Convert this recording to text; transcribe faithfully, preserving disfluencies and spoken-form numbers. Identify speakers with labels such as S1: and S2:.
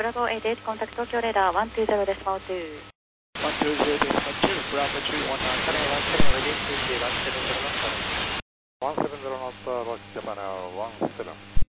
S1: Bravo eight eight, contact Tokyo radar one two zero decimal two.
S2: one two zero decimal two, Bravo three one nine.
S3: Runway one seven ready, two three one seven zero knots.
S4: one seven zero knots, uh, Roger Japan, uh, one seven.